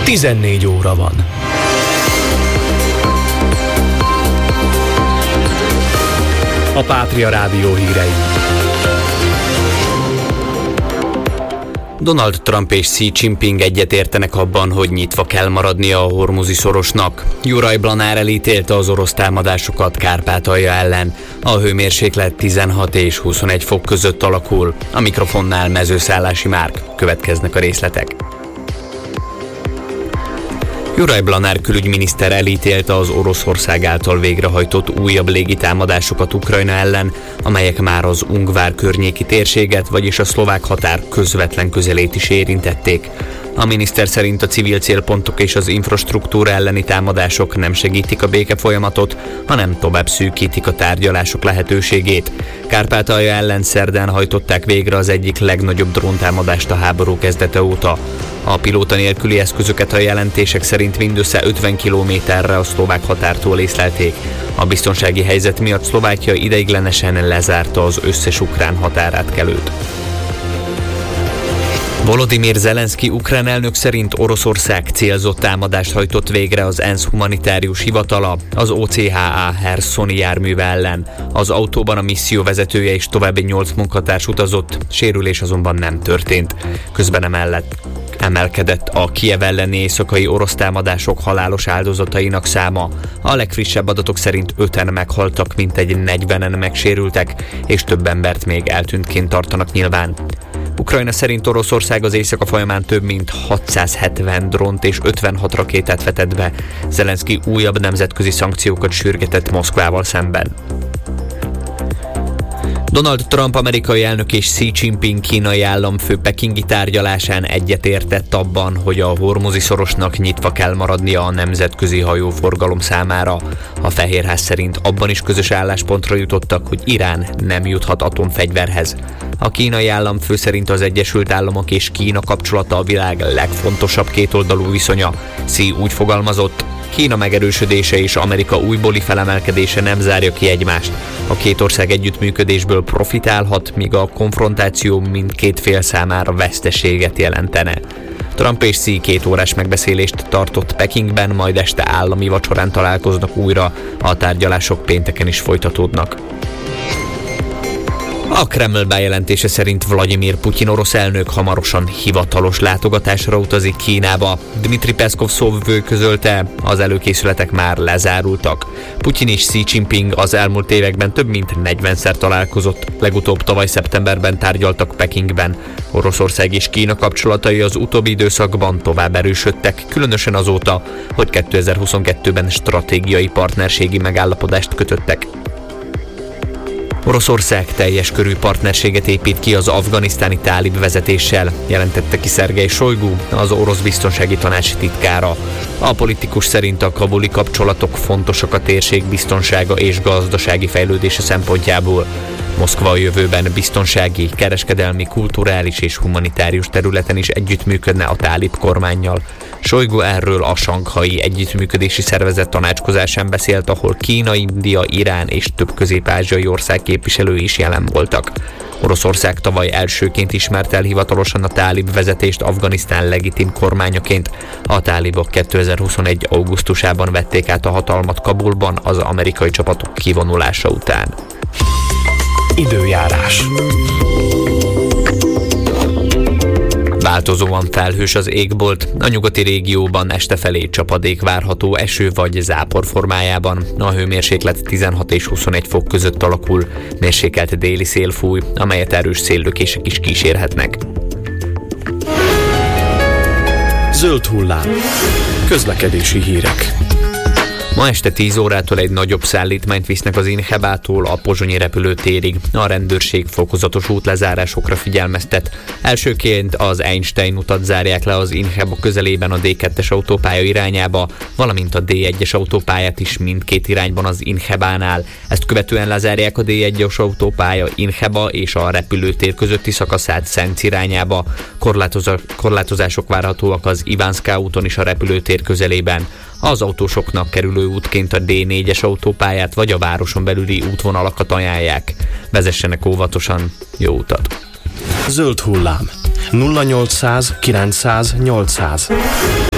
14 óra van. A Pátria Rádió hírei. Donald Trump és Xi Jinping egyetértenek abban, hogy nyitva kell maradnia a Hormuzi szorosnak. Juraj Blanár elítélte az orosz támadásokat Kárpátalja ellen. A hőmérséklet 16 és 21 fok között alakul. A mikrofonnál Mezőszállási Márk. Következnek a részletek. Juraj Blanár külügyminiszter elítélte az Oroszország által végrehajtott újabb légitámadásokat Ukrajna ellen, amelyek már az Ungvár környéki térséget, vagyis a szlovák határ közvetlen közelét is érintették. A miniszter szerint a civil célpontok és az infrastruktúra elleni támadások nem segítik a békefolyamatot, hanem tovább szűkítik a tárgyalások lehetőségét. Kárpátalja ellen szerdán hajtották végre az egyik legnagyobb dróntámadást a háború kezdete óta. A pilóta nélküli eszközöket a jelentések szerint mindössze 50 kilométerre a szlovák határtól észlelték. A biztonsági helyzet miatt Szlovákia ideiglenesen lezárta az összes ukrán határátkelőt. Volodymyr Zelenszky ukrán elnök szerint Oroszország célzott támadást hajtott végre az ENSZ humanitárius hivatala, az OCHA Herszoni járműve ellen. Az autóban a misszió vezetője és további 8 munkatárs utazott, sérülés azonban nem történt. Közben emelkedett a Kijev elleni éjszakai orosz támadások halálos áldozatainak száma. A legfrissebb adatok szerint 5-en meghaltak, mintegy 40-en megsérültek, és több embert még eltűntként tartanak nyilván. Ukrajna szerint Oroszország az éjszaka folyamán több mint 670 drónt és 56 rakétát vetett be. Zelenszky újabb nemzetközi szankciókat sürgetett Moszkvával szemben. Donald Trump amerikai elnök és Xi Jinping kínai államfő pekingi tárgyalásán egyetértett abban, hogy a Hormuzi szorosnak nyitva kell maradnia a nemzetközi hajóforgalom számára. A Fehérház szerint abban is közös álláspontra jutottak, hogy Irán nem juthat atomfegyverhez. A kínai államfő szerint az Egyesült Államok és Kína kapcsolata a világ legfontosabb kétoldalú viszonya. Xi úgy fogalmazott: Kína megerősödése és Amerika újbóli felemelkedése nem zárja ki egymást. A két ország együttműködésből profitálhat, míg a konfrontáció mindkét fél számára veszteséget jelentene. Trump és Xi 2 órás megbeszélést tartott Pekingben, majd este állami vacsorán találkoznak újra, a tárgyalások pénteken is folytatódnak. A Kreml bejelentése szerint Vladimir Putyin orosz elnök hamarosan hivatalos látogatásra utazik Kínába. Dmitri Peszkov szóvivő közölte, az előkészületek már lezárultak. Putyin és Xi Jinping az elmúlt években több mint 40-szer találkozott, legutóbb tavaly szeptemberben tárgyaltak Pekingben. Oroszország és Kína kapcsolatai az utóbbi időszakban tovább erősödtek, különösen azóta, hogy 2022-ben stratégiai partnerségi megállapodást kötöttek. Oroszország teljes körű partnerséget épít ki az afganisztáni tálib vezetéssel, jelentette ki Szergej Sojgu, az orosz biztonsági tanács titkára. A politikus szerint a kabuli kapcsolatok fontosak a térség biztonsága és gazdasági fejlődése szempontjából. Moszkva a jövőben biztonsági, kereskedelmi, kulturális és humanitárius területen is együttműködne a tálib kormánnyal. Sojgu erről a Sanghai Együttműködési Szervezet tanácskozásán beszélt, ahol Kína, India, Irán és több közép-ázsiai ország képviselői is jelen voltak. Oroszország tavaly elsőként ismerte el hivatalosan a tálib vezetést Afganisztán legitim kormányaként. A tálibok 2021. augusztusában vették át a hatalmat Kabulban az amerikai csapatok kivonulása után. Időjárás. Változóan felhős az égbolt, a nyugati régióban este felé csapadék várható eső vagy zápor formájában. A hőmérséklet 16 és 21 fok között alakul, mérsékelt déli szél fúj, amelyet erős széllökések is kísérhetnek. Zöld hullám. Közlekedési hírek. Ma este 10 órától egy nagyobb szállítmányt visznek az Inhebától a pozsonyi repülőtérig. A rendőrség fokozatos útlezárásokra figyelmeztet. Elsőként az Einstein utat zárják le az Inheba közelében a D2-es autópálya irányába, valamint a D1-es autópályát is mindkét irányban az Inhebánál. Ezt követően lezárják a D1-es autópálya Inheba és a repülőtér közötti szakaszát Szenc irányába. Korlátozások várhatóak az Ivánszká úton is a repülőtér közelében. Az autósoknak kerülő útként a D4-es autópályát vagy a városon belüli útvonalakat ajánlják. Vezessenek óvatosan, jó utat! Zöld hullám. 0800 900 800